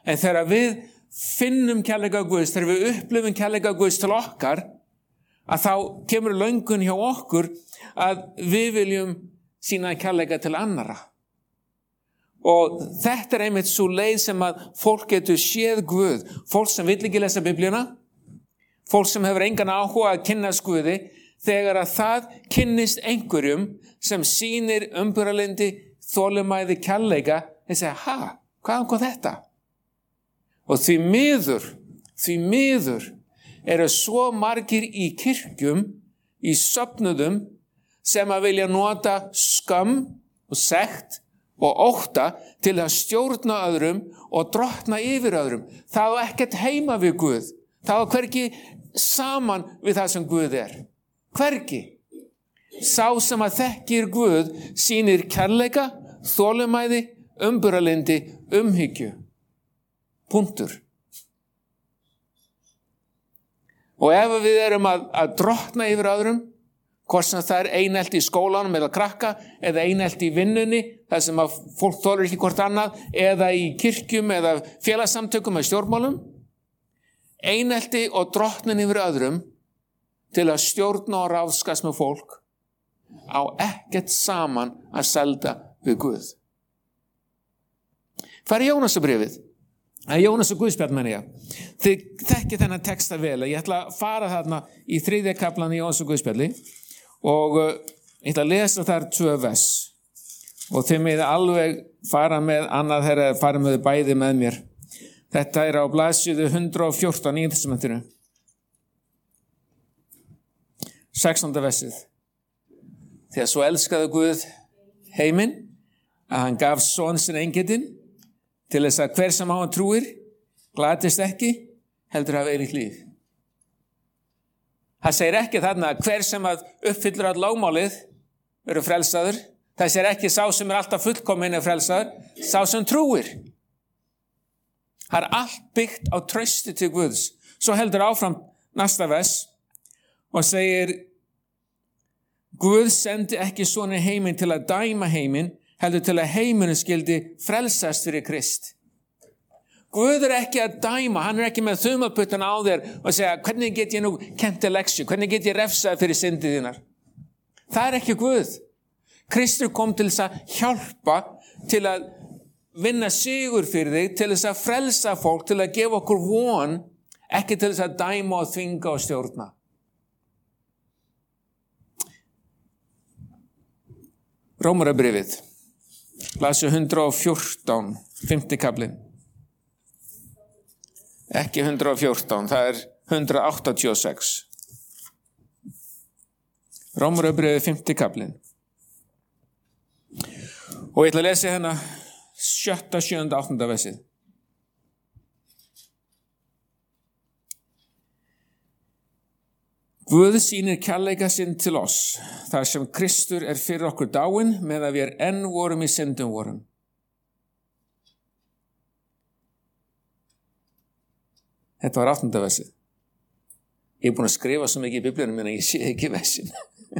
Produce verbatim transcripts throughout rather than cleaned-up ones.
En þegar við finnum kærleika Guðs, þegar við upplifum kærleika Guðs til okkar, að þá kemur löngun hjá okkur að við viljum sýna kærleika til annara. Og þetta er einmitt svo leið sem að fólk getur séð Guð. Fólk sem vill ekki lesa Biblíuna, fólk sem hefur engan áhuga að kynnast Guði, þegar að það kynnist einhverjum sem sýnir umburðarlyndi, þolinmæði, kærleika, þeir segja, ha, hvaðan kom þetta? Og því miður, því miður eru svo margir í kirkjum, í söfnuðum, sem að vilja nota skömm og sekt og ótta til að stjórna öðrum og drottna yfir öðrum. Það á ekkert heima við Guð. Það á hvergi saman við það sem Guð er. Hvergi. Sá sem að þekkir Guð sýnir kærleika, þolinmæði, umburðarlyndi, umhyggju. Punktur. Og ef við erum að, að drottna yfir öðrum, hvort sem það er einelti í skólanum eða krakka, eða einelti í vinnunni, þar sem að fólk þolir ekki hvort annað, eða í kirkjum eða félagssamtökum eða stjórnmálum, einelti og drottnin yfir öðrum til að stjórna og ráðskast með fólk á ekkert saman að selda við Guð. Hvað er Jónasarbréfið? Það er Jónas og Guðspjall, menn ég. Þið þekkið þennan texta vel. Ég ætla að fara þarna í þriðja kaflan í Jónas og Guðspjalli og uh, ég ætla að lesa þar tvö vers. Og þið með alveg fara með annað þeirra, fara með bæði með mér. Þetta er á blaðsíðu hundrað og fjórtán í Nýja testamentinu. sextánda versið. Þegar svo elskaði Guð heiminn að hann gaf son sinn eingetinn til þess að hver sem á hann trúir glatist ekki, heldur hafa eilíft líf. Það segir ekki þarna að hver sem að uppfyllur all lögmálið verður frelsaður. Það segir ekki sá sem er alltaf fullkominn er frelsaður, sá sem trúir. Það er allt byggt á trausti til Guðs. Svo heldur áfram næsta vers og segir Guð sendi ekki soninn heiminn til að dæma heiminn, heldur til að heimurinn skildi frelsast fyrir Krist. Guð er ekki að dæma, hann er ekki með þumalputtan á þér og segja, hvernig get ég nú kennt þér leksju, hvernig get ég refsað fyrir syndið þínar. Það er ekki Guð. Kristur kom til þess að hjálpa, til að vinna sigur fyrir þig, til þess að frelsa fólk, til að gefa okkur von, ekki til þess að dæma og þvinga og stjórna. Rómarabréfið, blaðsíðu hundrað og fjórtán, fimmti kaflinn. Ekki hundrað og fjórtán, það er hundrað áttatíu og sex. Rómarabréfið, fimmti kaflinn. Og ég ætla að lesa hérna sjötta, sjöunda, áttunda versið. Guð sýnir kærleika sinn til oss, þar sem Kristur er fyrir okkur dáinn, meðan við enn vorum í syndum vorum. Þetta var áttunda versið. Ég er búin að skrifa svo mikið í Biblíunum en ég sé ekki versin.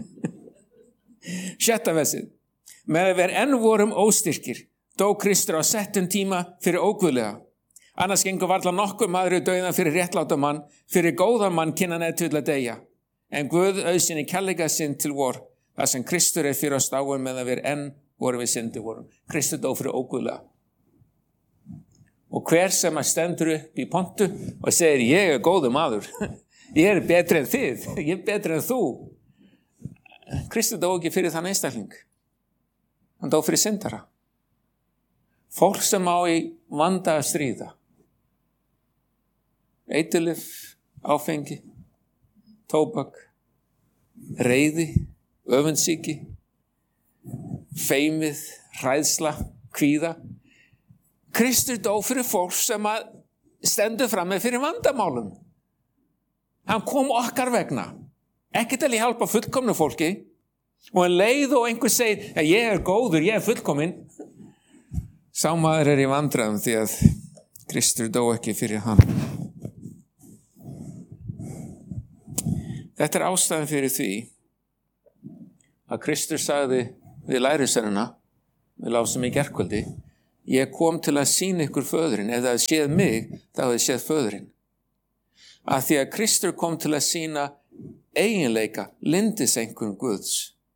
Sjötta versið. Meðan við enn vorum óstyrkir, dó Kristur á settum tíma fyrir óguðlega. Annars gengur varla nokkur maður í dauðan fyrir réttláta mann, fyrir góðan mann kynna neð til að deyja. En Guð auðsynni kærleika sinn til vor, þar sem Kristur er fyrir oss dáinn meðan við enn vorum við syndi vorum. Kristur dó fyrir óguðlega. Og hver sem að stendur upp í pontu og segir, ég er góður maður, ég er betri en þið, ég er betri en þú. Kristur dó ekki fyrir þann einstakling. Hann dó fyrir syndara. Fólk sem á í vanda að stríða. Eiturlyf, áfengi, tóbak, reiði, öfundsýki, feimið, hræðsla, kvíða. Kristur dó fyrir fólk sem að stendur fram með fyrir vandamálum. Hann kom okkar vegna. Ekki til að hjálpa fullkomnu fólki. Og en leið og einhver segir, ja, ég er góður, ég er fullkominn. Sá maður er í vandræðum því að Kristur dó ekki fyrir hann. Þetta er ástæðan fyrir því að Kristur sagði við lærisveinana, við lásum í gærkvöldi, Ég kom til að sýna ykkur föðurinn. Ef það hefði séð mig, þá hefði séð föðurinn. Að því að Kristur kom til að sýna eiginleika, lyndiseinkunn Guðs.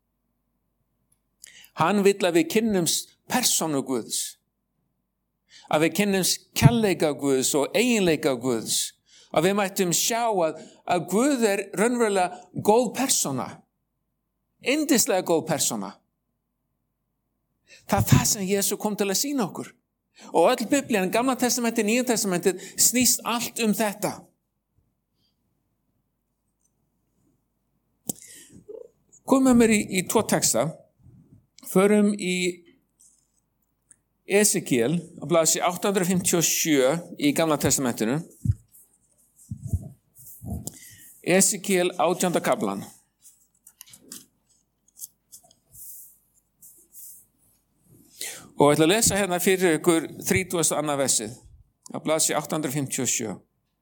Hann vill að við kynnumst persónu Guðs. Að við kynnumst kærleika Guðs og eiginleika Guðs. Að við mættum sjá að, að Guð er raunverulega góð persóna. Yndislega góð persóna. Það er það sem Jesús kom til að sýna okkur. Og öll Biblían, Gamla testamentið, Nýja testamentið, snýst allt um þetta. Komum með mér í, í tvo texta. Förum í Esekiel, á blaðsíðu átta hundruð fimmtíu og sjö í Gamla testamentinu. Esekiel átjánda kaflan. Og ég ætla að lesa hérna fyrir ykkur þrítugasta annað versið á blaðsíðu átta hundruð fimmtíu og sjö.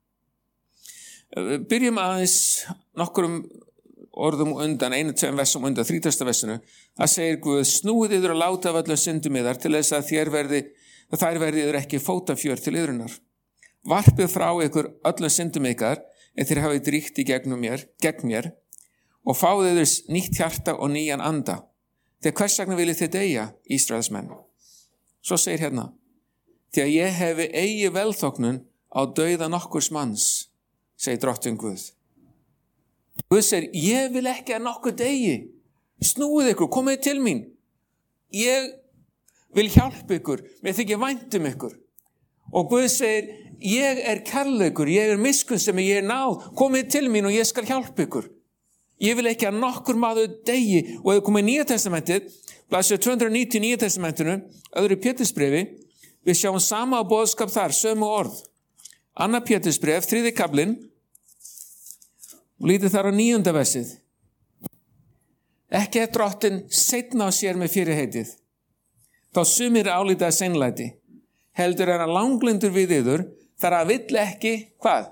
Byrjum aðeins nokkrum orðum undan, einu tveim versum undan þrítugasta versinu. Það segir Guð, snúið yður og láta af öllum syndum yðar til þess að þér verði, að þær verði yður ekki fótafjör til yðrunar. Varpið frá ykkur öllum syndum ykkar, en þér hafið dríkt í gegnum mér, gegn mér, og fáið yður nýtt hjarta og nýjan anda. Þegar hvers vegna viljið þið deyja, Ísraelsmenn? Svo segir hérna, því að ég hefi eigi velþóknun á dauða nokkurs manns, segir drottinn Guð. Guð segir, ég vil ekki að nokkur deyi. Snúið ykkur, komið til mín. Ég vil hjálpa ykkur, mér þykir vænt um ykkur. Og Guð segir, ég er kærleikur, ég er miskunnsemi, ég er náð, komið til mín og ég skal hjálpa ykkur. Ég vil ekki að nokkur maður deyi. Og ef komið í Nýja testamentið, blaðsíðu tvö hundruð níutíu í Nýja testamentinu, öðru Pétursbrefi, við sjáum sama boðskap þar, sömu orð. Annað Pétursbref, þriðji kaflinn, og lítið þar á níunda versið. Ekki er drottinn seinna á sér með fyrirheitið. Þá sumir álítið seinlæti. Heldur er hann langlyndur við yður, þar að vill ekki, hvað?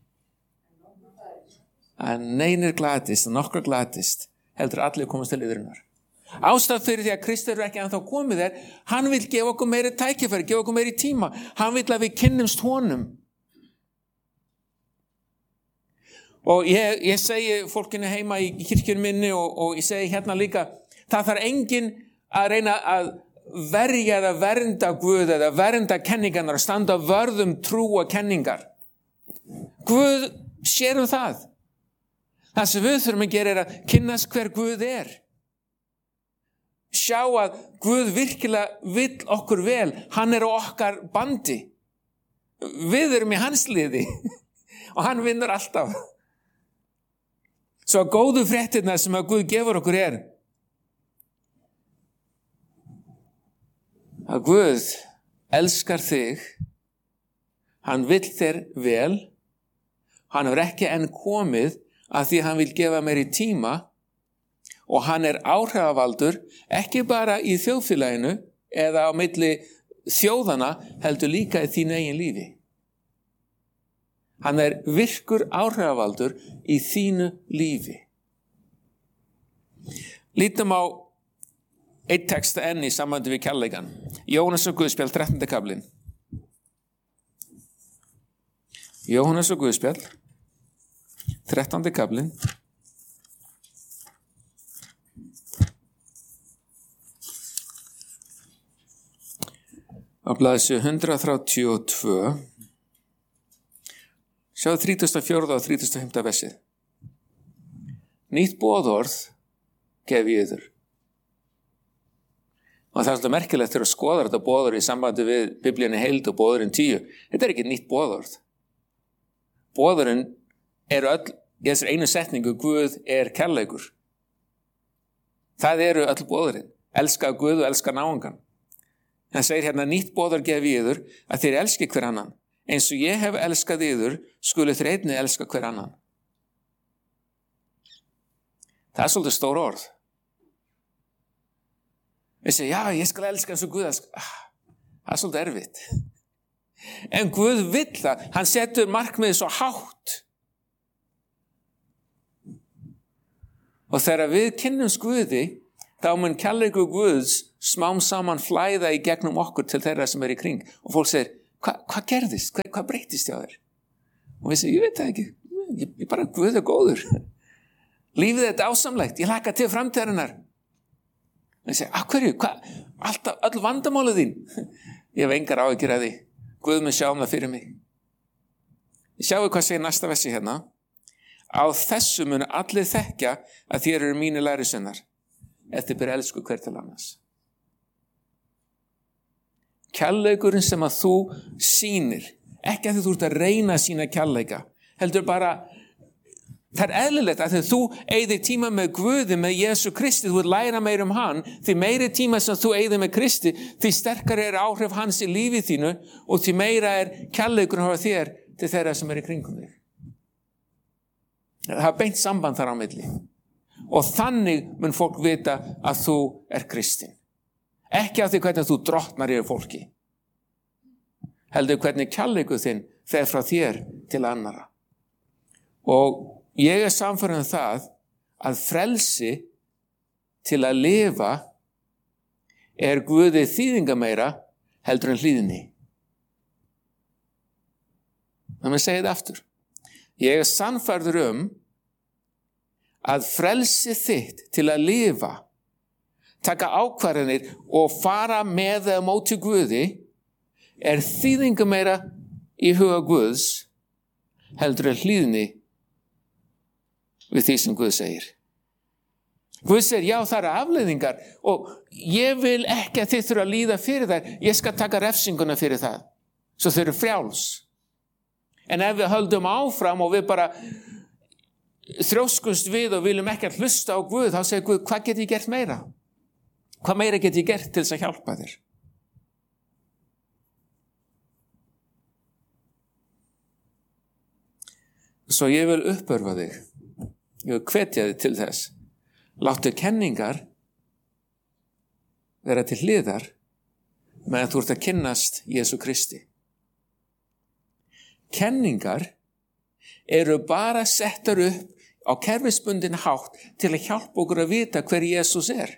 Að neinir glatist, að nokkra glatist, heldur allir komast til yðrunar. Ástæð fyrir því að Kristur er ekki ennþá komið er, hann vil gefa okkur meiri tækifæri, gefa okkur meiri tíma. Hann vil að við kynnumst honum. Og ég, ég segi fólkinu heima í kirkjunum minni og, og ég segi hérna líka, það þarf enginn að reyna að verja eða vernda Guð eða vernda kenningarnar og standa vörðum trúa kenningar. Guð sér um það. Það sem við þurfum að gera er að kynnast hver Guð er. Sjá að Guð virkilega vill okkur vel. Hann er á okkar bandi. Við erum í hans liði og hann vinnur alltaf. Svo góðu fréttirnar sem að Guð gefur okkur er að Guð elskar þig, hann vill þér vel, hann er ekki enn komið að því hann vil gefa meiri tíma og hann er áhrifavaldur ekki bara í þjóðfélaginu eða á milli þjóðana heldur líka í þínu eigin lífi. Hann er virkur áhrifavaldur í þínu lífi. Lítum á eitt texta enn í sambandi við kærleikan. Jóhannes og Guðspjall, þrettándi kaflinn. Jóhannes og Guðspjall, þrettándi kaflinn. Á blaðsíðu hundrað þrjátíu og tvö. Sjáðu þrítugasta og fjórða og þrítugasta og fimmta versið. Nýtt boðorð gef ég yður. Og það er svolítið merkilegt þegar að skoða þetta boðorð í sambandi við Biblíunni heild og boðorðin tíu. Þetta er ekki nýtt boðorð. Boðorðin eru öll, í þessari einu setningu, Guð er kærleikur. Það eru öll boðorðin. Elska Guð og elska náungan. Það segir hérna, nýtt boðorð gef ég yður að þér elski hver annan. Eins og ég hef elskað yður, skulu þér einnig elska hver annan. Það er svolítið stór orð. Við segjum, já, ég skal elska eins og Guð elska. Ah, það er svolítið erfitt. En Guð vill það. Hann setur markmiðið svo hátt. Og þegar við kynnumst Guði, þá mun kærleikur Guðs smám saman flæða í gegnum okkur til þeirra sem er í kring. Og fólk segir, Hva, hvað gerðist? Hvað, hvað breytist hjá þér? Og við segjum, ég veit það ekki. Ég, ég bara, Guð er góður. Lífið er dásamlegt. Ég hlakka til framtíðarinnar. Og ég segi, af hverju? Hva? Alltaf, öll vandamálið þín. Ég hef engar áhyggjur af því. Guð mun sjá um það fyrir mig. Ég sjáu hvað segir næsta versi hérna. Á þessu munu allir þekkja að þér eru mínir lærisveinar, ef þið ber elsku hver til annars. Kærleikurinn sem að þú sýnir, ekki að þú ert að reyna að sýna kærleika, heldur bara, það er eðlilegt að þegar þú eyðir tíma með Guði, með Jesú Kristi, þú vil læra meir um hann, því meiri tíma sem þú eyðir með Kristi, því sterkari er áhrif hans í lífið þínu og því meira er kærleikurinn hafa þér til þeirra sem er í kringum þig. Það er beint samband þar á milli. Og þannig mun fólk vita að þú er kristinn. Ekki af því hvernig þú drottnar yfir fólki. Heldur hvernig kærleikur þinn fer frá þér til annara. Og ég er sannfærður um það að frelsi til að lifa er Guði þýðingameira heldur en hlýðni. Þannig að segja þetta aftur. Ég er sannfærður um að frelsi þitt til að lifa, taka ákvarðanir og fara með eða móti Guði er þýðingameira í huga Guðs heldur en hlýðni við því sem Guð segir. Guð segir, já, það eru afleiðingar og ég vil ekki að þið þurfa að líða fyrir þær. Ég skal taka refsinguna fyrir það, svo þau eru frjáls. En ef við höldum áfram og við bara þrjóskumst við og viljum ekki að hlusta á Guð, þá segir Guð, hvað get ég gert meira? Hvað meira get ég gert til þess að hjálpa þér? Svo ég vil uppörfa þig. Ég vil hvetja þig til þess. Láttu kenningar vera til hliðar meðan þú ert að kynnast Jesú Kristi. Kenningar eru bara settar upp á kerfisbundin hátt til að hjálpa okkur að vita hver Jesús er.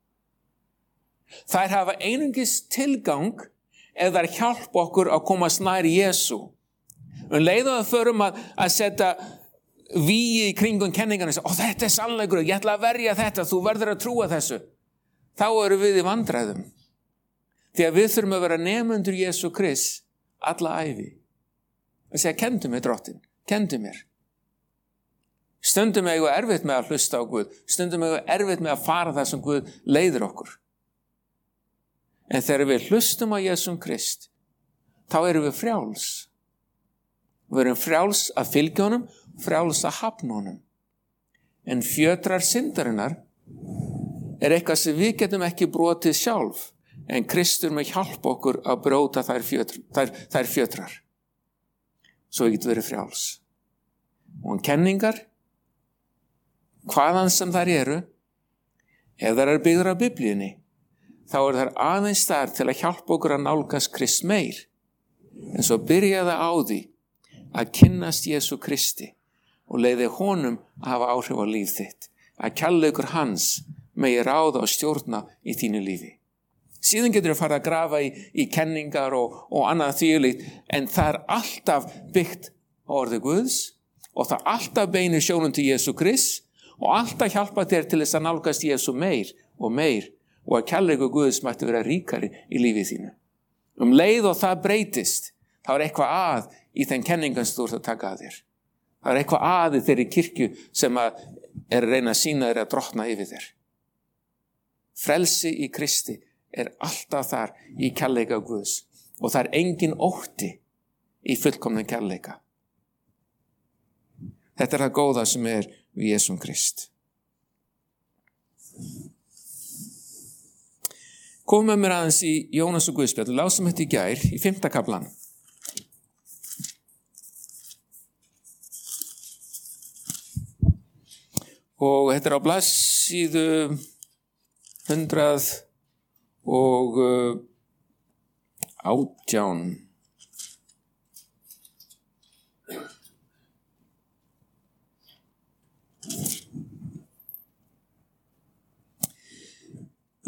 Þær hafa einungis tilgang ef þær hjálpa okkur að komast nær Jesú. Um leið og það förum að, að setja víi í kringum kenningarna og þetta er sannleikur, ég ætla að verja þetta, þú verður að trúa þessu. Þá erum við í vandræðum. Því að við þurfum að vera nemendur Jesú Krist alla ævi. Það segja, kendu mér drottin, kendu mér. Stundum eigum við erfitt með að hlusta á Guð, stundum eigum við erfitt með að fara það sem Guð leiðir okkur. En þegar við hlustum á Jesú Krist, þá erum við frjáls. Við erum frjáls að fylgja honum, frjáls að hafna honum. En fjötrar syndarinnar er eitthvað sem við getum ekki brotið sjálf, en Kristur með hjálp okkur að bróta þær, fjötr, þær, þær fjötrar. Svo við getum verið frjáls. Og kenningar, hvaðan sem þær eru, ef þær eru byggðar á Biblíunni, þá er þær aðeins þar til að hjálpa okkur að nálgast Krist meir. En svo byrjaði á því að kynnast Jesú Kristi og leiði honum að hafa áhrif á líf þitt. Að kærleikur hans megi ráða og stjórna í þínu lífi. Síðan getur við fara að grafa í, í kenningar og, og annað þvílíkt, en það er alltaf byggt á orði Guðs og það alltaf beinir sjónum til Jesú Krist og alltaf hjálpa þér til þess að nálgast Jesú meir og meir og að kærleikur Guðs mætti vera ríkari í lífið þínu. Um leið og það breytist, þá er eitthvað að í þenn kenningum sem þú ert að taka að þér. Það er eitthvað að í þeirri kirkju sem að er að reyna að sýna þér að drottna yfir þér. Frelsi í Kristi er alltaf þar í kærleika Guðs og það er engin ótti í fullkomnum kærleika. Þetta er það góða sem er við Jesúm Krist. Komum með mér aðeins í Jónas og Guðspjall og lásum þetta í gær í fimmta kaflan. Og þetta er á blaðsíðu hundrað og uh, átján.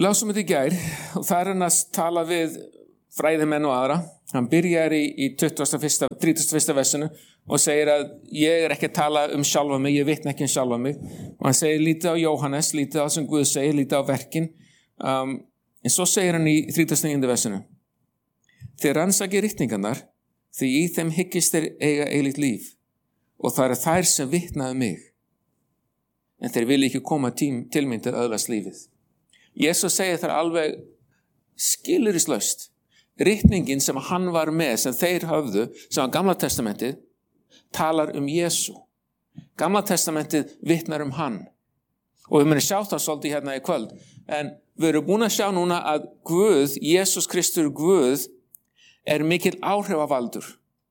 lásum þetta í gær og það er hann að tala við fræðimenn og aðra. Hann byrjar í, í tuttugasta og fyrsta, þrítugasta og fyrsta versinu og segir að ég er ekki að tala um sjálfa mig, ég vitna ekki um sjálfa mig. Og hann segir lítið á Jóhannes, lítið á sem Guð segir, lítið á verkin. Um, en svo segir hann í þrítugasta og níunda versinu: þið rannsakið ritningarnar, því í þeim hyggist þeir eiga eilíft líf, og það eru þær sem vitnaðu mig. En þeir vilja ekki koma tím, til mín til að öðlast lífið. Jesús segir það alveg skilyrðislaust. Ritningin sem hann var með, sem þeir höfðu, sem var Gamla testamentið, talar um Jesú. Gamla testamentið vitnar um hann. Og við munum sjá það svolítið hérna í kvöld. En við erum búin að sjá núna að Guð, Jesús Kristur Guð, er mikill áhrifavaldur.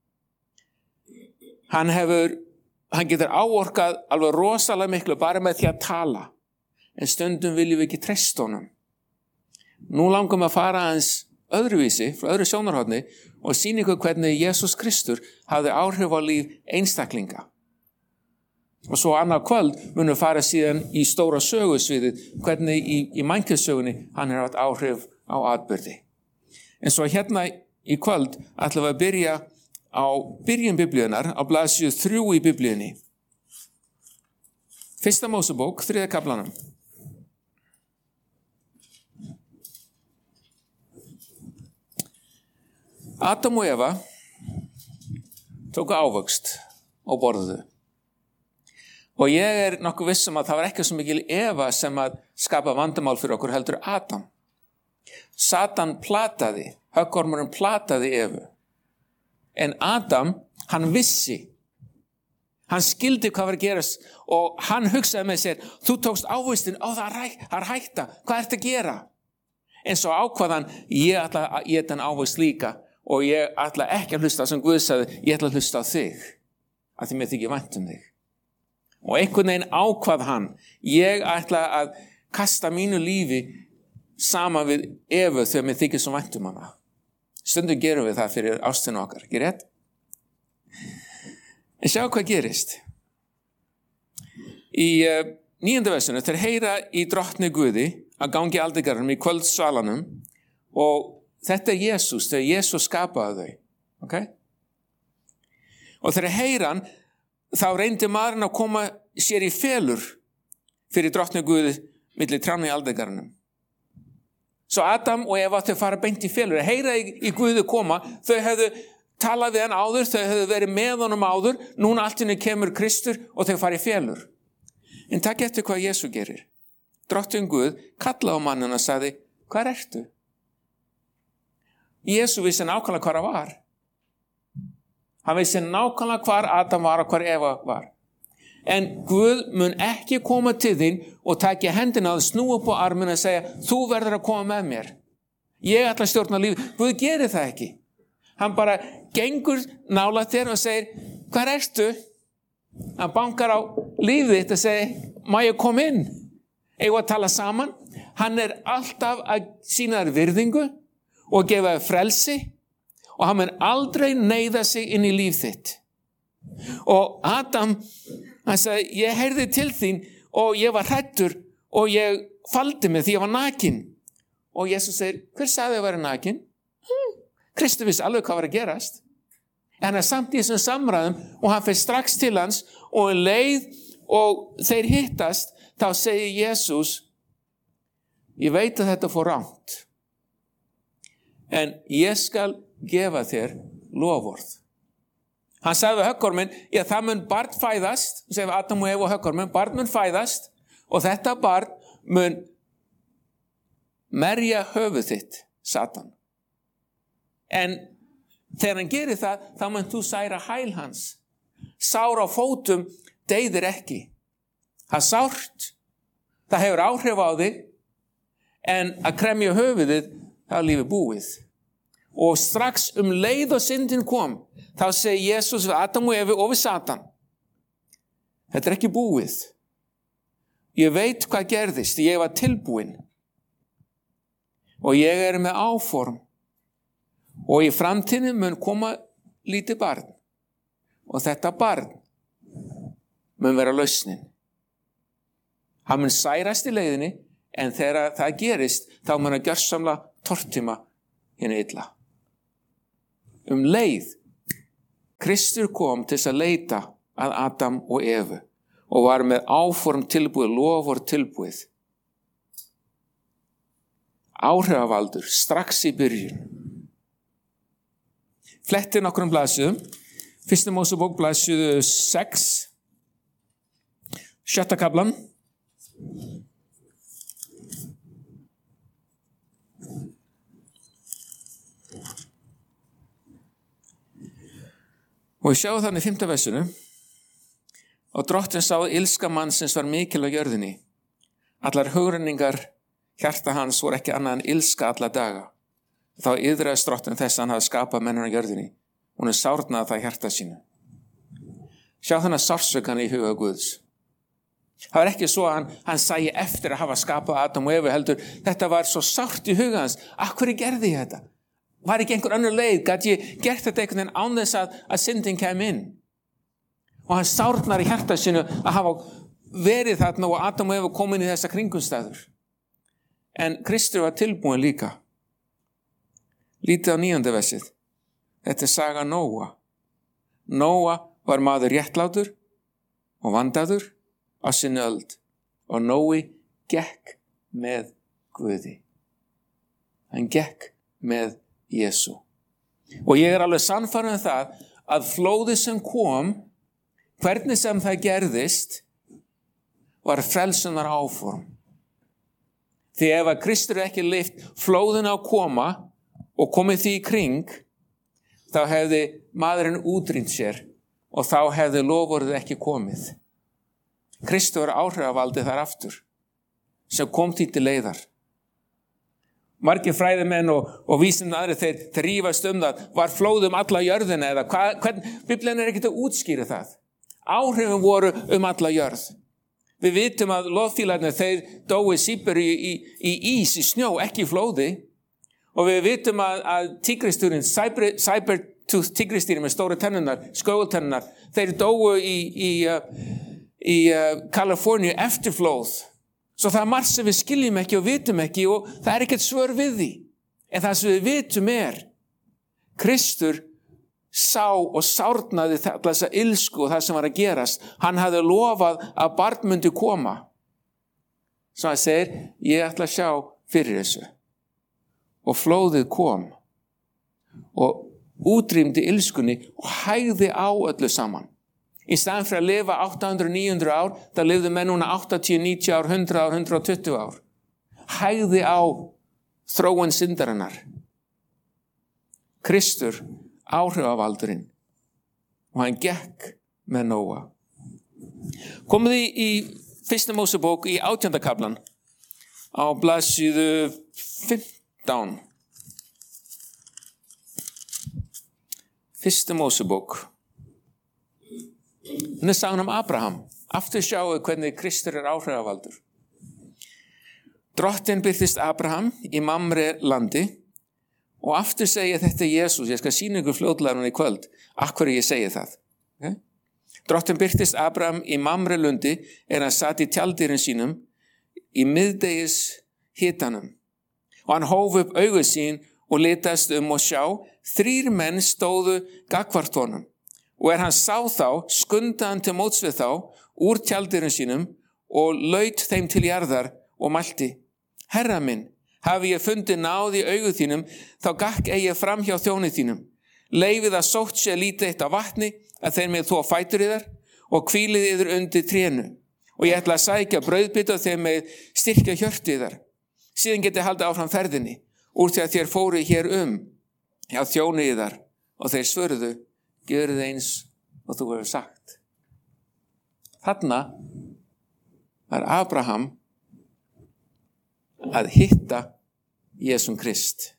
Hann hefur, hann getur áorkað alveg rosalega miklu bara með því að tala. En stundum viljum við ekki treysta honum. Nú langum að fara aðeins öðruvísi, frá öðru sjónarhorni og sýna ykkur hvernig Jesús Kristur hafði áhrif á líf einstaklinga. Og svo annað kvöld munum fara síðan í stóra sögusviðið, hvernig í, í mannkynssögunni hann hefur haft áhrif á atburði. En svo hérna í kvöld ætlum við að byrja á byrjun biblíunar, á blaðsíðu þrjú í biblíunni. Fyrsta Mósebók, þriðja kaflanum. Adam og Eva tóku ávöxt og borðuðu. Og ég er nokkuð viss um að það var ekki svo mikil Eva sem að skapa vandamál fyrir okkur, heldur Adam. Satan plataði, höggormurinn plataði Evu. En Adam, hann vissi. Hann skildi hvað var að gerast og hann hugsaði með sér: þú tókst ávöxtin, ó það er hætta, hvað ertu að gera? En svo ákvaðan, ég ætla að éta hann ávöxt líka. Og ég ætla ekki að hlusta sem Guð sagði, ég ætla að hlusta á þig, af því mér þykir vænt um þig. Og einhvern veginn ákvað hann, ég ætla að kasta mínu lífi sama við Evu þegar mér þykir svo vænt um hana. Stundum gerum við það fyrir ástina okkar, ekki rétt? En sjá hvað gerist. Í uh, níunda versinu, þeir heyra í drottni Guði að gangi aldegarnum í kvöldsvalanum og þetta er Jesús, þegar Jesús skapaði þau. Okay? Og þegar heyra hann, þá reyndi maðurinn að koma sér í felur fyrir drottni Guði milli trjánna í aldegarnum. Svo Adam og Eva þau fara beint í felur. Heyra í, í Guði koma, þau hefðu talað við hann áður, þau hefðu verið með honum áður, núna allt inni kemur Kristur og þau fara í felur. En takk eftir hvað Jesús gerir. Drottinn Guð kallaði á manninn og sagði: hvar ertu? Jesús vissi nákvæmlega hvar hann var. Hann vissi nákvæmlega hvar Adam var og hvar Eva var. En Guð mun ekki koma til þín og taka hendina og snúa upp á arminn og segja: þú verður að koma með mér. Ég ætla að stjórna lífið. Guð gerir það ekki. Hann bara gengur nálægt þér og segir: hvar ertu? Hann bankar á lífið þitt og segir: má ég koma inn? Eigum við að tala saman? Hann er alltaf að sýna þér virðingu og gefa þér frelsi og hann mun aldrei neyða sig inn í líf þitt. Og Adam, hann sagði: ég heyrði til þín og ég var hræddur og ég faldi mig því ég var nakin. Og Jesús segir: hver sagði að vera nakin? Hm. Kristur vissi alveg hvað var að gerast. En hann er samt í þessum samræðum og hann fer strax til hans og um leið og þeir hittast, þá segir Jesús: ég veit að þetta fór rangt. En ég skal gefa þér loforð. Hann sagði við höggorminn: já, það mun barn fæðast, segir við Adam og Eva og höggorminn, barn mun fæðast og þetta barn mun merja höfuð þitt, Satan. En þegar hann gerir það, þá mun þú særa hæl hans. Sár á fótum deyðir ekki. Það sárt, það hefur áhrif á þig, en að kremja höfuðið, það er lífið búið. Og strax um leið og syndin kom, þá segir Jesús við Adam og Evu og við Satan: þetta er ekki búið. Ég veit hvað gerðist, ég var tilbúin. Og ég er með áform. Og í framtíðinni mun koma lítið barn. Og þetta barn mun vera lausnin. Hann mun særast í leiðinni, en þegar það gerist, þá mun að gjörsamlega tortíma hinu illa. Um leið, Kristur kom til þess að leita að Adam og Evu og var með áform tilbúið, lofvörð tilbúið. Áhrifavaldur strax í byrjun. Fletti nokkrum blaðsíðum. Fyrsta Mósebók blaðsíðu sex, sjötta kaflan. Og við sjáum þannig í fimmta versinu, og Drottinn sá að illska mannsins var mikil á jörðinni. Allar hugrenningar hjarta hans voru ekki annað en illska alla daga. Þá iðraðist Drottinn þess að hann hafði skapað mennina á jörðinni. Hún er sárnað það hjarta sínu. Sjá þannig sársaukan í huga Guðs. Það var ekki svo að hann, hann sæi eftir að hafa skapað Adam og Evu heldur. Þetta var svo sárt í huga hans. Af hverju gerði ég þetta? Var ekki einhver önnur leið? Gat ég gert þetta einhvern veginn án þess að, að syndin kem inn? Og hann sárnar í hjarta sínu að hafa verið þarna og Adam og Evu komin í þessa kringumstæður. En Kristur var tilbúin líka. Lítið á níunda versið. Þetta er saga Nóa. Nóa var maður réttlátur og vandaður á sinni öld. Og Nói gekk með Guði. Hann gekk með Jesú. Og ég er alveg sannfærður um það að flóðið sem kom, hvernig sem það gerðist, var frelsunar áform. Því ef að Kristur ekki leyft flóðin á koma og komið því í kring, þá hefði maðurinn útrýmt sér og þá hefði loforðið ekki komið. Kristur var áhrifavaldið þar aftur, sem kom því til leiðar. Margir fræðimenn og, og vísindamenn aðrir, þeir, þeir rífast um það, var flóðum alla jörðina eða hvað, hvern, Biblían er ekkert að útskýra það. Áhrifin voru um alla jörð. Við vitum að loðfílarnir, þeir dói sípur í, í, í ís, í snjó, ekki í flóði. Og við vitum að, að tígrisdýrin, saber-tooth tígrisdýrin með stóra tennunar, skógultennunar, þeir dóu í, í, í, í Kaliforníu eftir flóð. Svo það er margt sem við skiljum ekki og vitum ekki og það er ekkert svör við því. En það sem við vitum er, Kristur sá og sárnaði þessa ilsku og það sem var að gerast. Hann hafði lofað að barn myndi koma. Svo hann segir, ég ætla að sjá fyrir þessu. Og flóðið kom og útrýmdi ilskunni og hægði á öllu saman. Í staðan fyrir að lifa átta hundruð til níu hundruð ár, það lifðu menn núna áttatíu, níutíu ár, hundrað ár, hundrað og tuttugu ár. Hægði á þróun syndarinnar. Kristur, áhrifavaldurinn, og hann gekk með Nóa. Komið í, í fyrsta Mósebók í átjánda kaflan á blaðsíðu fimmtán. Fyrsta Mósebók. Þannig er sagan um Abraham. Aftur sjáu hvernig Kristur er áhrifavaldur. Drottinn birtist Abraham í Mamre landi og aftur segja þetta Jesús. Ég skal sýna ykkur fljótlega núna í kvöld. Af hverju ég segi það. Okay? Drottinn birtist Abraham í Mamre lundi er hann satt í tjaldýrin sínum í miðdegis hitanum. Og hann hóf upp augu sín og litast um og sjá. Þrír menn stóðu gagnvart honum. Og er hann sá þá, skunda hann til móts við þá, úr tjaldýrum sínum og laut þeim til jarðar og mælti. Herra minn, hafi ég fundið náð í augu þínum, þá gakk eigi fram hjá þjóni þínum. Leifið að sótt sé lítið eitt af vatni, að þeir með þó fætur yðar, og hvílið yður undir trénu. Og ég ætla að sækja brauðbita og þeir með styrkja hjörtu yðar. Síðan geti haldið áfram ferðinni, úr því að þér fóru hér um, hjá þjóni yðar, og þeir svörðu. Gjörðu eins og þú hefur sagt. Þarna var Abraham að hitta Jesum Krist.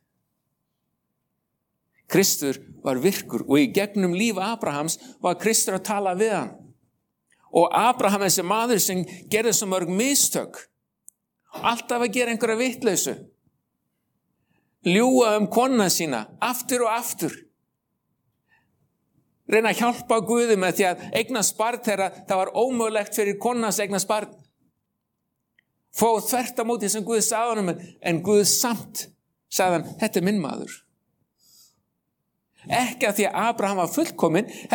Kristur var virkur og í gegnum líf Abrahams var Kristur að tala við hann. Og Abraham er þessi maður sem gerði svo mörg mistök. Alltaf að gera einhverja vitleysu. Ljúga um konuna sína, aftur og aftur. Reyna að hjálpa Guði með því að eignast barn þegar það var ómögulegt fyrir konans eignast barn. fóð þvert á móti sem Guð sagði honum, en Guð samt sagði hann, þetta er minn maður. Ekki að því að Abraham var fullkominn,